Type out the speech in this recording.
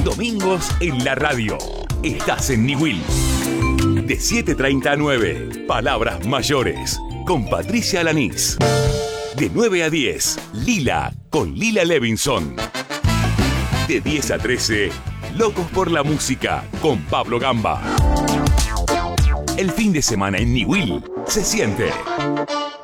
Domingos en la radio. Estás en Niwil. De 7:30 a 9, Palabras Mayores, con Patricia Alanís. De 9 a 10, Lila, con Lila Levinson. De 10 a 13, Locos por la Música, con Pablo Gamba. El fin de semana en Niwil se siente.